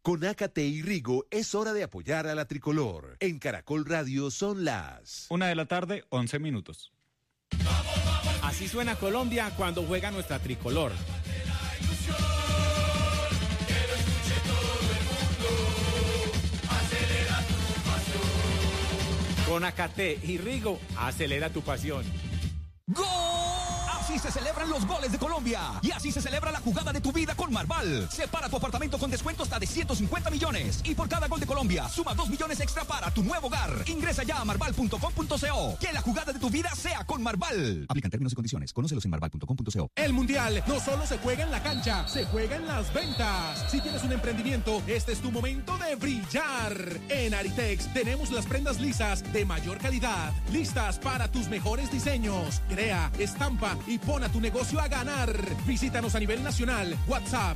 Con Ácate y Rigo es hora de apoyar a la tricolor. En Caracol Radio son las 1:11 p.m. Así suena Colombia cuando juega nuestra tricolor. Con Ácate y Rigo, acelera tu pasión. ¡Gol! Así se celebran los goles de Colombia. Y así se celebra la jugada de tu vida con Marval. Separa tu apartamento con descuento hasta de 150 millones. Y por cada gol de Colombia, suma 2 millones extra para tu nuevo hogar. Ingresa ya a marval.com.co. Que la jugada de tu vida sea con Marval. Aplican términos y condiciones. Conócelos en marval.com.co. El Mundial no solo se juega en la cancha, se juega en las ventas. Si tienes un emprendimiento, este es tu momento de brillar. En Aritex tenemos las prendas lisas de mayor calidad, listas para tus mejores diseños. Crea, estampa y pon a tu negocio a ganar. Visítanos a nivel nacional. WhatsApp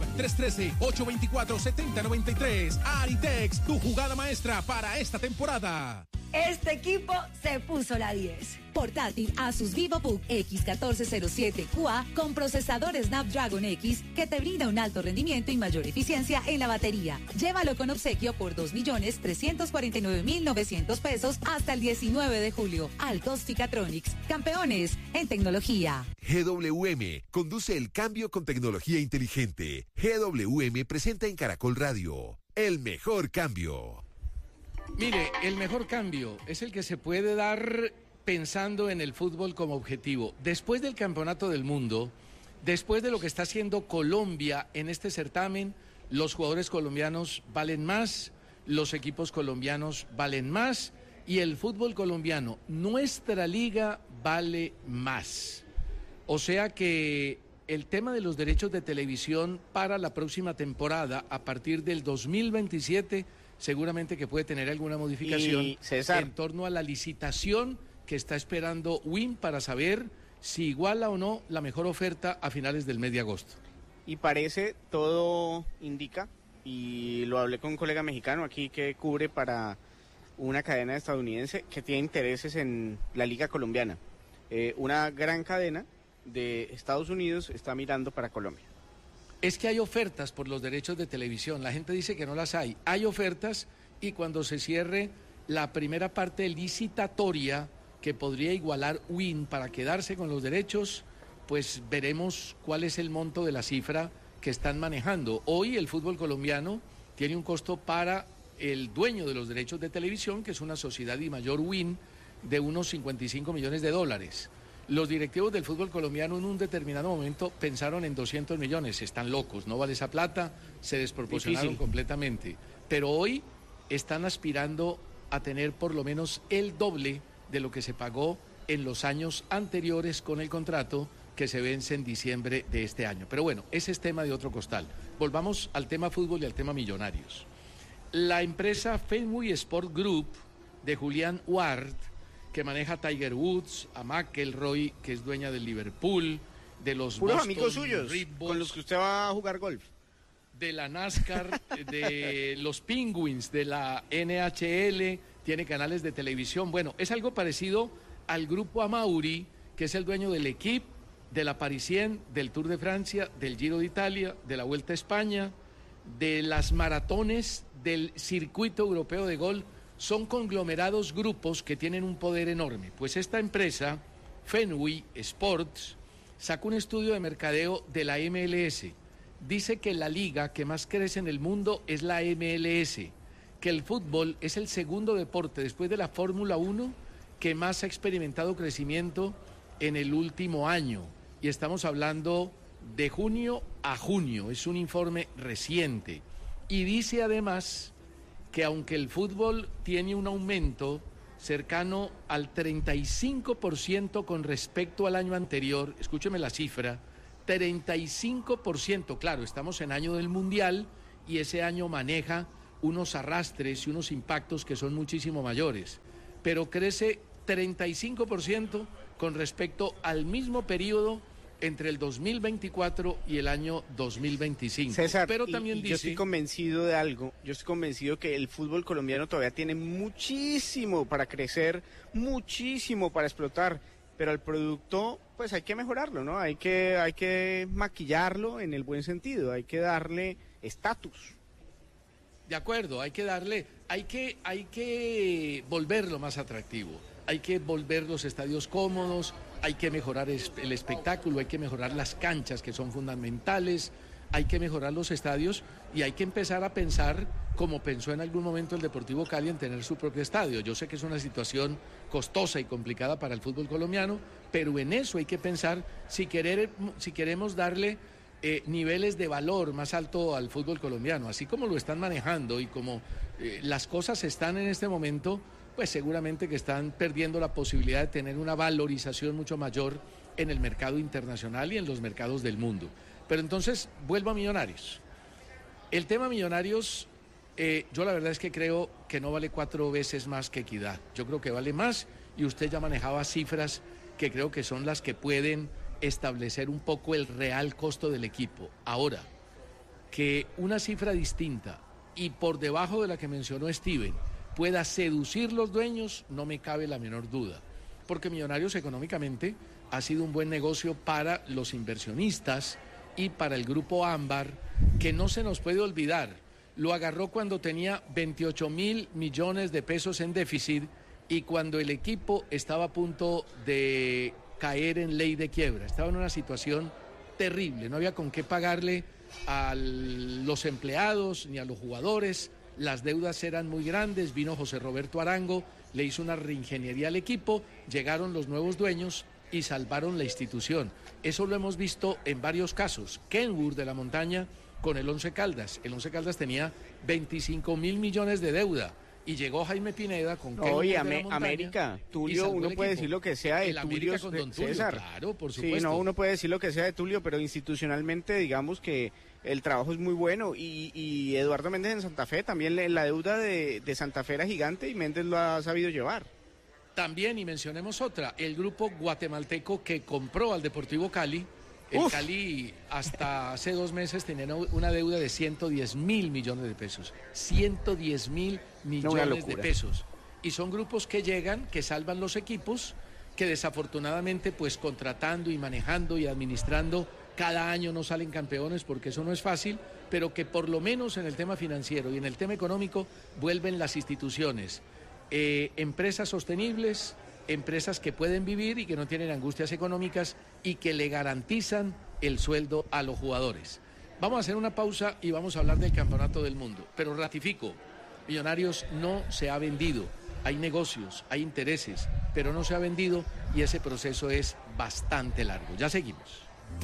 313-824-7093. Aritex, tu jugada maestra para esta temporada. Este equipo se puso la 10. Portátil Asus VivoBook X1407QA con procesador Snapdragon X que te brinda un alto rendimiento y mayor eficiencia en la batería. Llévalo con obsequio por 2.349.900 pesos hasta el 19 de julio. Altos Ficatronics, campeones en tecnología. GWM conduce el cambio con tecnología inteligente. GWM presenta en Caracol Radio el mejor cambio. Mire, el mejor cambio es el que se puede dar pensando en el fútbol como objetivo. Después del Campeonato del Mundo, después de lo que está haciendo Colombia en este certamen, los jugadores colombianos valen más, los equipos colombianos valen más y el fútbol colombiano, nuestra liga, vale más. O sea que el tema de los derechos de televisión para la próxima temporada, a partir del 2027, seguramente que puede tener alguna modificación en torno a la licitación que está esperando WIN para saber si iguala o no la mejor oferta a finales del mes de agosto. Y parece, todo indica, y lo hablé con un colega mexicano aquí que cubre para una cadena estadounidense que tiene intereses en la liga colombiana. Una gran cadena de Estados Unidos está mirando para Colombia. Es que hay ofertas por los derechos de televisión, la gente dice que no las hay. Hay ofertas y cuando se cierre la primera parte licitatoria que podría igualar WIN para quedarse con los derechos, pues veremos cuál es el monto de la cifra que están manejando. Hoy el fútbol colombiano tiene un costo para el dueño de los derechos de televisión, que es una sociedad y mayor WIN, de unos 55 millones de dólares. Los directivos del fútbol colombiano en un determinado momento pensaron en 200 millones. Están locos, no vale esa plata, se desproporcionaron completamente. Pero hoy están aspirando a tener por lo menos el doble de lo que se pagó en los años anteriores con el contrato que se vence en diciembre de este año. Pero bueno, ese es tema de otro costal. Volvamos al tema fútbol y al tema millonarios. La empresa Fenway Sport Group de Julián Ward, que maneja a Tiger Woods, a McIlroy, que es dueña del Liverpool, de los puros Boston amigos suyos, Red Bulls, con los que usted va a jugar golf, de la NASCAR, de los Penguins, de la NHL, tiene canales de televisión. Bueno, es algo parecido al grupo Amauri, que es el dueño del equipo, de la Parisien, del Tour de Francia, del Giro de Italia, de la Vuelta a España, de las maratones, del circuito europeo de golf. Son conglomerados grupos que tienen un poder enorme. Pues esta empresa, Fenway Sports, sacó un estudio de mercadeo de la MLS. Dice que la liga que más crece en el mundo es la MLS, que el fútbol es el segundo deporte después de la Fórmula 1 que más ha experimentado crecimiento en el último año. Y estamos hablando de junio a junio, es un informe reciente. Y dice además que aunque el fútbol tiene un aumento cercano al 35% con respecto al año anterior, escúcheme la cifra, 35%, claro, estamos en año del Mundial y ese año maneja unos arrastres y unos impactos que son muchísimo mayores, pero crece 35% con respecto al mismo periodo entre el 2024 y el año 2025. César, pero también yo estoy convencido de algo, yo estoy convencido que el fútbol colombiano todavía tiene muchísimo para crecer, muchísimo para explotar, pero el producto pues hay que mejorarlo, ¿no? Hay que maquillarlo en el buen sentido, hay que darle estatus. De acuerdo, hay que darle, hay que volverlo más atractivo, hay que volver los estadios cómodos, hay que mejorar el espectáculo, hay que mejorar las canchas que son fundamentales, hay que mejorar los estadios y hay que empezar a pensar como pensó en algún momento el Deportivo Cali en tener su propio estadio. Yo sé que es una situación costosa y complicada para el fútbol colombiano, pero en eso hay que pensar si queremos darle niveles de valor más alto al fútbol colombiano, así como lo están manejando y como las cosas están en este momento, pues seguramente que están perdiendo la posibilidad de tener una valorización mucho mayor en el mercado internacional y en los mercados del mundo. Pero entonces, vuelvo a Millonarios. El tema Millonarios, yo la verdad es que creo que no vale 4 veces más que Equidad. Yo creo que vale más y usted ya manejaba cifras que creo que son las que pueden establecer un poco el real costo del equipo. Ahora, que una cifra distinta y por debajo de la que mencionó Steven pueda seducir los dueños, no me cabe la menor duda, porque Millonarios económicamente ha sido un buen negocio para los inversionistas y para el grupo Ámbar, que no se nos puede olvidar, lo agarró cuando tenía 28.000 millones de pesos en déficit y cuando el equipo estaba a punto de caer en ley de quiebra, estaba en una situación terrible, no había con qué pagarle a los empleados ni a los jugadores, las deudas eran muy grandes, vino José Roberto Arango, le hizo una reingeniería al equipo, llegaron los nuevos dueños y salvaron la institución. Eso lo hemos visto en varios casos. Kenwood de la Montaña con el Once Caldas. El Once Caldas tenía 25.000 millones de deuda. Y llegó Jaime Pineda con Oye, América, Tulio, uno puede decir lo que sea de Tulio, César. Claro, por supuesto. Sí, no, uno puede decir lo que sea de Tulio, pero institucionalmente digamos que el trabajo es muy bueno y Eduardo Méndez en Santa Fe, también la deuda de Santa Fe era gigante y Méndez lo ha sabido llevar. También, y mencionemos otra, el grupo guatemalteco que compró al Deportivo Cali. El Cali hasta hace 2 meses tenía una deuda de 110.000 millones de pesos. 110.000 millones de pesos. Y son grupos que llegan, que salvan los equipos, que desafortunadamente pues contratando y manejando y administrando cada año no salen campeones porque eso no es fácil, pero que por lo menos en el tema financiero y en el tema económico vuelven las instituciones. Empresas sostenibles, empresas que pueden vivir y que no tienen angustias económicas y que le garantizan el sueldo a los jugadores. Vamos a hacer una pausa y vamos a hablar del Campeonato del Mundo, pero ratifico, Millonarios no se ha vendido, hay negocios, hay intereses, pero no se ha vendido y ese proceso es bastante largo. Ya seguimos.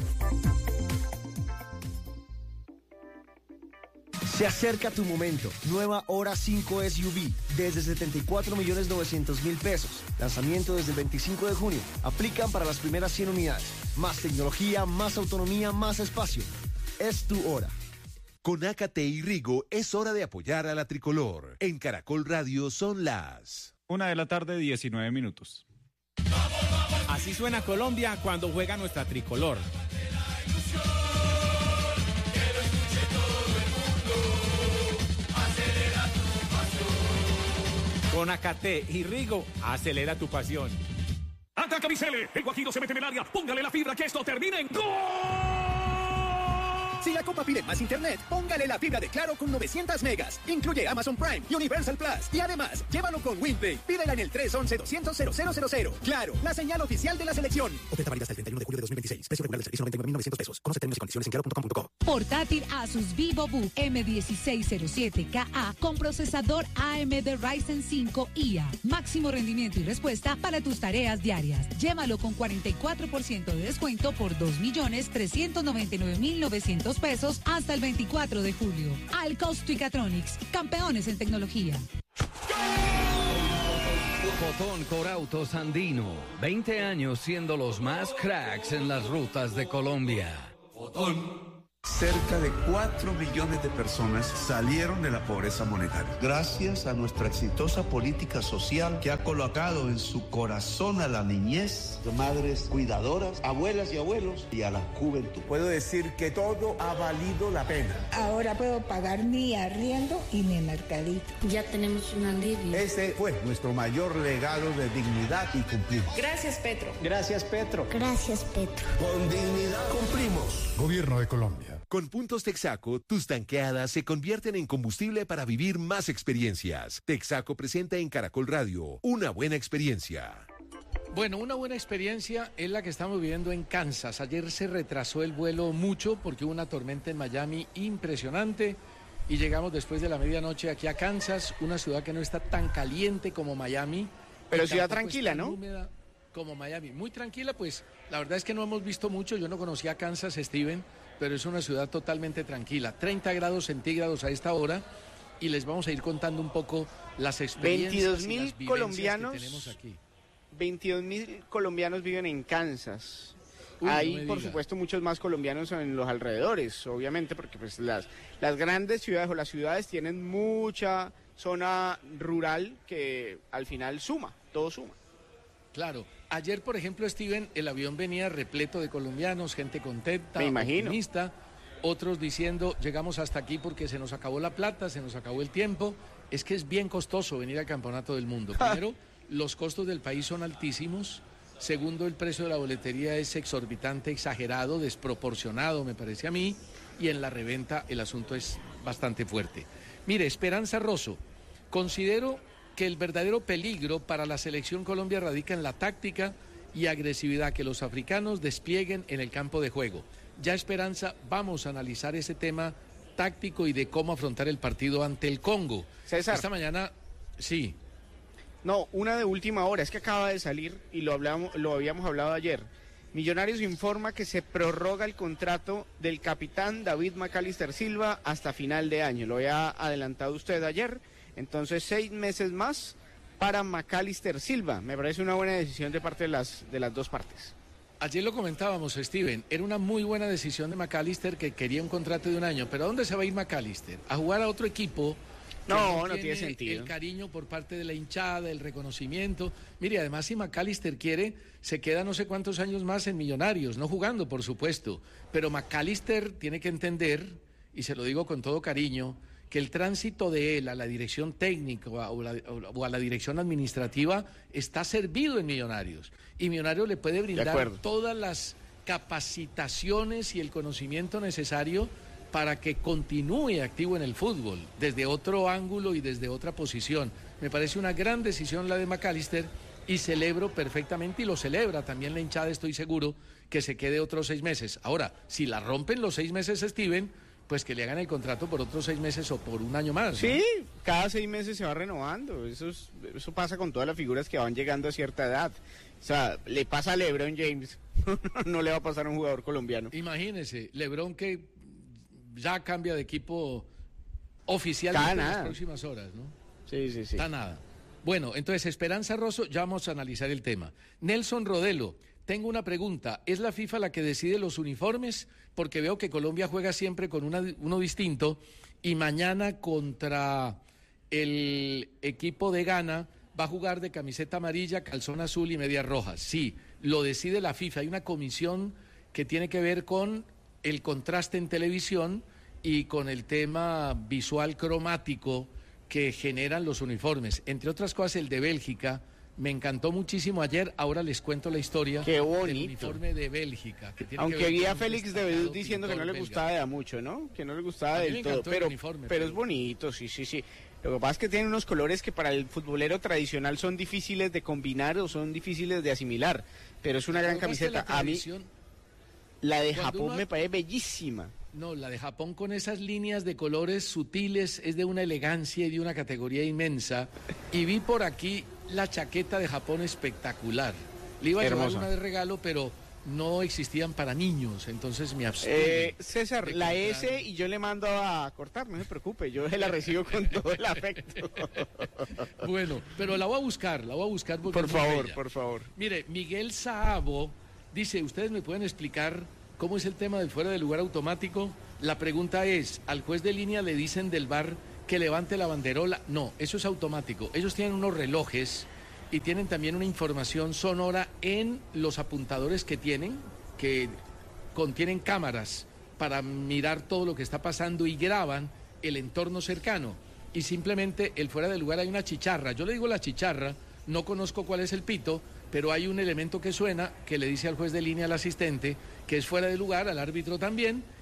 Se acerca tu momento. Nueva Hora 5 SUV desde 74.900.000 pesos. Lanzamiento desde el 25 de junio. Aplican para las primeras 100 unidades. Más tecnología, más autonomía, más espacio. Es tu hora. Con Ácate y Rigo es hora de apoyar a la tricolor. En Caracol Radio son las 1:19 p.m. Así suena Colombia cuando juega nuestra tricolor. Con Ácate y Rigo, acelera tu pasión. Ataca Vicele, el Guajiro se mete en el área, póngale la fibra que esto termine en ¡gol! Si la Copa pide más internet, póngale la fibra de Claro con 900 megas. Incluye Amazon Prime y Universal Plus. Y además, llévalo con WinPay. Pídela en el 311-200-0000. Claro, la señal oficial de la selección. Oferta válida hasta el 31 de julio de 2026. Precio regular del servicio 99.900 pesos. Conoce términos y condiciones en claro.com.co. Portátil Asus VivoBook M1607KA con procesador AMD Ryzen 5 IA. Máximo rendimiento y respuesta para tus tareas diarias. Llévalo con 44% de descuento por 2.399.900 pesos hasta el 24 de julio. Alcos Twicatronics, campeones en tecnología. Fotón Corautos Andino, 20 años siendo los más cracks en las rutas de Colombia. Fotón. Cerca de 4 millones de personas salieron de la pobreza monetaria. Gracias a nuestra exitosa política social que ha colocado en su corazón a la niñez, de madres cuidadoras, abuelas y abuelos y a la juventud. Puedo decir que todo ha valido la pena. Ahora puedo pagar mi arriendo y mi mercadito. Ya tenemos un alivio. Ese fue nuestro mayor legado de dignidad y cumplimos. Gracias, Petro. Gracias, Petro. Gracias, Petro. Con dignidad cumplimos. Gobierno de Colombia. Con puntos Texaco, tus tanqueadas se convierten en combustible para vivir más experiencias. Texaco presenta en Caracol Radio una buena experiencia. Bueno, una buena experiencia es la que estamos viviendo en Kansas. Ayer se retrasó el vuelo mucho porque hubo una tormenta en Miami impresionante y llegamos después de la medianoche aquí a Kansas, una ciudad que no está tan caliente como Miami. Pero ciudad tranquila, ¿no? Húmeda como Miami. Muy tranquila, pues la verdad es que no hemos visto mucho. Yo no conocía Kansas, Steven, pero es una ciudad totalmente tranquila. 30 grados centígrados a esta hora y les vamos a ir contando un poco las experiencias 22.000 colombianos que tenemos aquí. 22.000 colombianos viven en Kansas. Uy, Hay, no me por diga. supuesto, muchos más colombianos en los alrededores, obviamente, porque pues las grandes ciudades o las ciudades tienen mucha zona rural que al final suma, todo suma. Claro. Ayer, por ejemplo, Steven, el avión venía repleto de colombianos, gente contenta, Me imagino. optimista, otros diciendo, llegamos hasta aquí porque se nos acabó la plata, se nos acabó el tiempo. Es que es bien costoso venir al Campeonato del Mundo. Primero, los costos del país son altísimos. Segundo, el precio de la boletería es exorbitante, exagerado, desproporcionado, me parece a mí. Y en la reventa el asunto es bastante fuerte. Mire, Esperanza Rosso, considero que el verdadero peligro para la selección Colombia radica en la táctica y agresividad que los africanos desplieguen en el campo de juego. Ya, Esperanza, vamos a analizar ese tema táctico y de cómo afrontar el partido ante el Congo. César. Esta mañana, sí. No, una de última hora, es que acaba de salir y lo habíamos hablado ayer. Millonarios informa que se prorroga el contrato del capitán David McAllister Silva hasta final de año. Lo había adelantado usted ayer. Entonces 6 meses más para McAllister Silva. Me parece una buena decisión de parte de las dos partes. Ayer lo comentábamos, Steven, era una muy buena decisión de McAllister que quería un contrato de 1 año. Pero ¿a dónde se va a ir McAllister? ¿A jugar a otro equipo? No tiene sentido. El cariño por parte de la hinchada, el reconocimiento. Mire, además si McAllister quiere, se queda no sé cuántos años más en Millonarios, no jugando, por supuesto. Pero McAllister tiene que entender, y se lo digo con todo cariño, que el tránsito de él a la dirección técnica o a la dirección administrativa está servido en Millonarios. Y Millonarios le puede brindar todas las capacitaciones y el conocimiento necesario para que continúe activo en el fútbol, desde otro ángulo y desde otra posición. Me parece una gran decisión la de McAllister y celebro perfectamente, y lo celebra también la hinchada, estoy seguro, que se quede otros 6 meses. Ahora, si la rompen los 6 meses, Steven, pues que le hagan el contrato por otros 6 meses o por 1 año más, ¿no? Sí, cada 6 meses se va renovando. Eso pasa con todas las figuras que van llegando a cierta edad. O sea, le pasa a LeBron James, no le va a pasar a un jugador colombiano. Imagínese, LeBron que ya cambia de equipo oficial en las próximas horas, ¿no? Sí. Está nada. Bueno, entonces, Esperanza Rosso, ya vamos a analizar el tema. Nelson Rodelo, tengo una pregunta. ¿Es la FIFA la que decide los uniformes? Porque veo que Colombia juega siempre con uno distinto y mañana contra el equipo de Ghana va a jugar de camiseta amarilla, calzón azul y medias rojas. Sí, lo decide la FIFA. Hay una comisión que tiene que ver con el contraste en televisión y con el tema visual cromático que generan los uniformes. Entre otras cosas, el de Bélgica me encantó muchísimo ayer. Ahora les cuento la historia del uniforme de Bélgica. Que tiene Aunque que ver vi a con Félix de Bedut diciendo que no le gustaba de mucho, ¿no? Que no le gustaba del todo. Pero es bonito, sí. Lo que pasa es que tiene unos colores que para el futbolero tradicional son difíciles de combinar o son difíciles de asimilar. Pero es una gran camiseta. A mí, la de Japón me parece bellísima. No, la de Japón con esas líneas de colores sutiles es de una elegancia y de una categoría inmensa. Y vi por aquí la chaqueta de Japón espectacular. Le iba a llevar una de regalo, pero no existían para niños, entonces me abstuve. César, la S y yo le mando a cortar, no se preocupe, yo la recibo con todo el afecto. Bueno, pero la voy a buscar porque por favor. Mire, Miguel Saabo dice, ¿ustedes me pueden explicar cómo es el tema del fuera de lugar automático? La pregunta es, ¿al juez de línea le dicen del VAR que levante la banderola? No, eso es automático. Ellos tienen unos relojes y tienen también una información sonora en los apuntadores que tienen, que contienen cámaras para mirar todo lo que está pasando y graban el entorno cercano. Y simplemente el fuera de lugar hay una chicharra. Yo le digo la chicharra, no conozco cuál es el pito, pero hay un elemento que suena que le dice al juez de línea, al asistente, que es fuera de lugar, al árbitro también,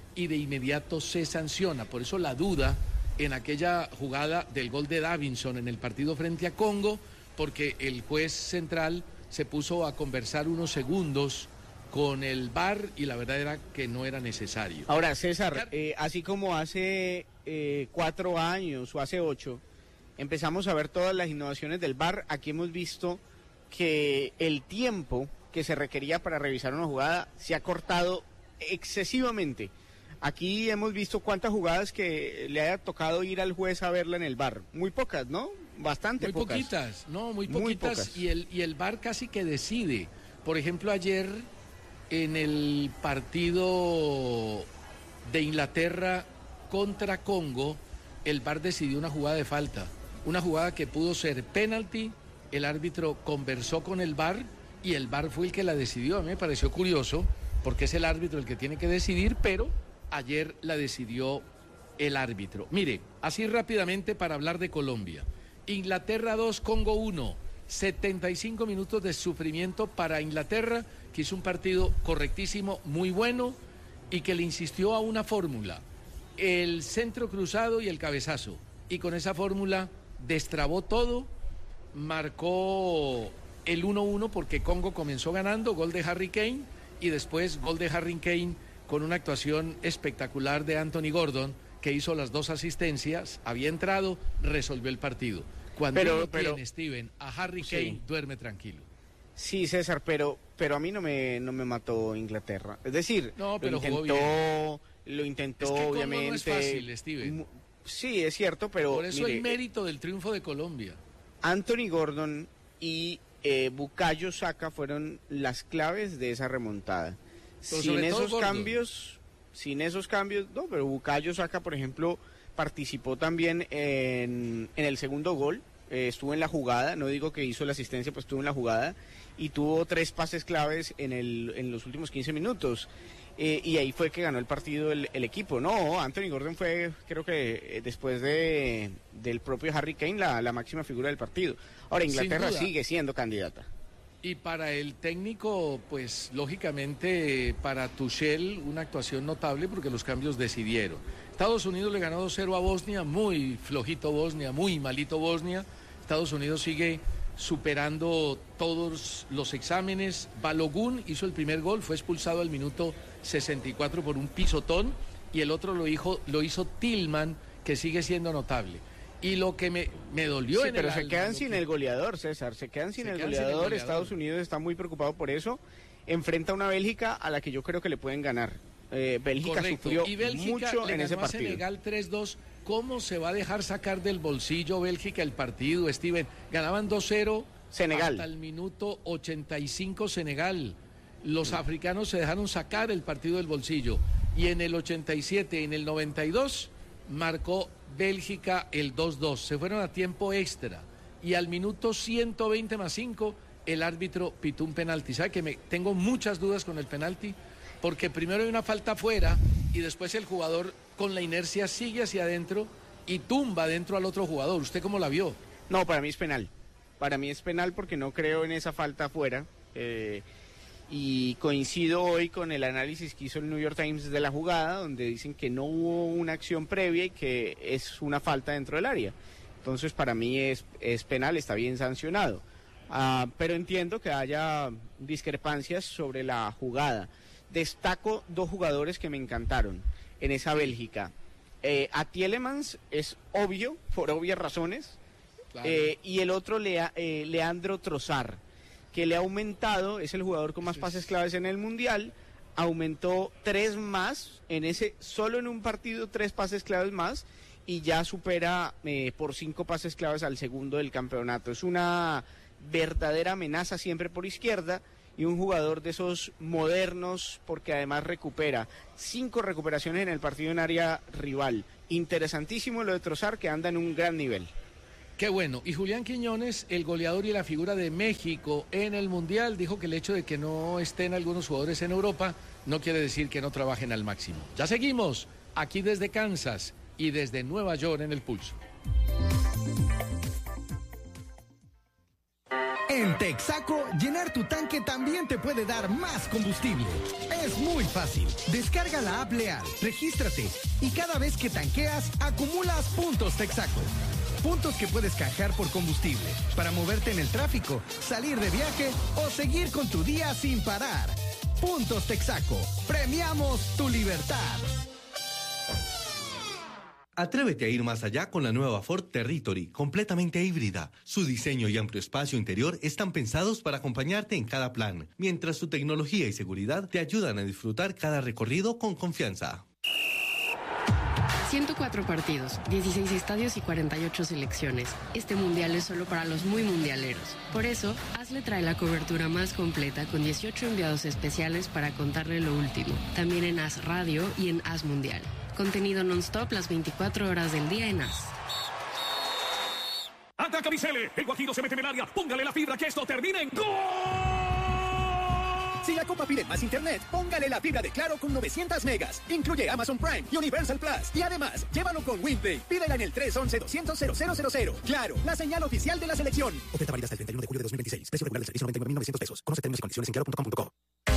y de inmediato se sanciona. Por eso la duda en aquella jugada del gol de Davinson en el partido frente a Congo, porque el juez central se puso a conversar unos segundos con el VAR y la verdad era que no era necesario. Ahora, César, así como hace 4 años o hace 8, empezamos a ver todas las innovaciones del VAR, aquí hemos visto que el tiempo que se requería para revisar una jugada se ha cortado excesivamente. Aquí hemos visto cuántas jugadas que le haya tocado ir al juez a verla en el VAR. Muy pocas, ¿no? Bastante muy pocas. Poquitas, no, muy poquitas. Y el VAR casi que decide. Por ejemplo, ayer en el partido de Inglaterra contra Congo, el VAR decidió una jugada de falta. Una jugada que pudo ser penalti, el árbitro conversó con el VAR y el VAR fue el que la decidió. A mí me pareció curioso, porque es el árbitro el que tiene que decidir, pero ayer la decidió el árbitro. Mire, así rápidamente para hablar de Colombia. Inglaterra 2, Congo 1. 75 minutos de sufrimiento para Inglaterra, que hizo un partido correctísimo, muy bueno, y que le insistió a una fórmula: el centro cruzado y el cabezazo. Y con esa fórmula destrabó todo, marcó el 1-1 porque Congo comenzó ganando, gol de Harry Kane, y después gol de Harry Kane con una actuación espectacular de Anthony Gordon, que hizo las 2 asistencias, había entrado, resolvió el partido. Cuando tiene, Steven, a Harry Kane, duerme tranquilo. Sí, César, pero a mí no me mató Inglaterra. Es decir, no, pero lo intentó, es que obviamente. No es fácil, Steven. Sí, es cierto, pero por eso el mérito del triunfo de Colombia. Anthony Gordon y Bukayo Saka fueron las claves de esa remontada. Sin esos cambios, no, pero Bukayo Saka, por ejemplo, participó también en el segundo gol, estuvo en la jugada, no digo que hizo la asistencia, pues estuvo en la jugada y tuvo 3 pases claves en los últimos 15 minutos. Y ahí fue que ganó el partido el equipo. No, Anthony Gordon fue, creo que después del propio Harry Kane, la máxima figura del partido. Ahora, Inglaterra sigue siendo candidata. Y para el técnico, pues lógicamente para Tuchel una actuación notable porque los cambios decidieron. Estados Unidos le ganó 2-0 a Bosnia, muy flojito Bosnia, muy malito Bosnia. Estados Unidos sigue superando todos los exámenes. Balogun hizo el primer gol, fue expulsado al minuto 64 por un pisotón, y el otro lo hizo Tillman, que sigue siendo notable. Y lo que me dolió en pero se quedan sin el goleador, César, se quedan sin el goleador. Estados Unidos está muy preocupado por eso. Enfrenta a una Bélgica a la que yo creo que le pueden ganar. Bélgica sufrió mucho en ese partido. Senegal 3-2. ¿Cómo se va a dejar sacar del bolsillo Bélgica el partido, Steven? Ganaban 2-0 Senegal. Hasta el minuto 85 Senegal. Los africanos se dejaron sacar el partido del bolsillo. Y en el 87, en el 92, marcó Bélgica el 2-2. Se fueron a tiempo extra. Y al minuto 120 más 5, el árbitro pitó un penalti. ¿Sabe que tengo muchas dudas con el penalti? Porque primero hay una falta afuera y después el jugador con la inercia sigue hacia adentro y tumba adentro al otro jugador. ¿Usted cómo la vio? No, para mí es penal. Para mí es penal porque no creo en esa falta afuera. Y coincido hoy con el análisis que hizo el New York Times de la jugada, donde dicen que no hubo una acción previa y que es una falta dentro del área. Entonces, para mí es penal, está bien sancionado. Pero entiendo que haya discrepancias sobre la jugada. Destaco 2 jugadores que me encantaron en esa Bélgica. A Tielemans es obvio, por obvias razones, claro. Y el otro, Leandro Trossard, que le ha aumentado, es el jugador con más pases claves en el Mundial, aumentó 3 más, solo en un partido 3 pases claves más, y ya supera por 5 pases claves al segundo del campeonato. Es una verdadera amenaza siempre por izquierda, y un jugador de esos modernos, porque además recupera 5 recuperaciones en el partido en área rival. Interesantísimo lo de Trossard, que anda en un gran nivel. Qué bueno. Y Julián Quiñones, el goleador y la figura de México en el Mundial, dijo que el hecho de que no estén algunos jugadores en Europa no quiere decir que no trabajen al máximo. Ya seguimos, aquí desde Kansas y desde Nueva York en El Pulso. En Texaco, llenar tu tanque también te puede dar más combustible. Es muy fácil. Descarga la app Leal, regístrate y cada vez que tanqueas, acumulas puntos Texaco. Puntos que puedes canjear por combustible, para moverte en el tráfico, salir de viaje o seguir con tu día sin parar. Puntos Texaco. Premiamos tu libertad. Atrévete a ir más allá con la nueva Ford Territory, completamente híbrida. Su diseño y amplio espacio interior están pensados para acompañarte en cada plan, mientras su tecnología y seguridad te ayudan a disfrutar cada recorrido con confianza. 104 partidos, 16 estadios y 48 selecciones. Este mundial es solo para los muy mundialeros. Por eso, ASLE trae la cobertura más completa con 18 enviados especiales para contarle lo último. También en AS Radio y en AS Mundial. Contenido non-stop las 24 horas del día en AS. Ataca Bicele, el Guajiro se mete en el área, póngale la fibra que esto termine en ¡gol! Si la Copa pide más internet, póngale la fibra de Claro con 900 megas. Incluye Amazon Prime y Universal Plus. Y además, llévalo con WinPay. Pídela en el 311-200-0000. Claro, la señal oficial de la selección. Oferta válida hasta el 31 de julio de 2026. Precio regular del servicio $99,900. Conoce términos y condiciones en claro.com.co.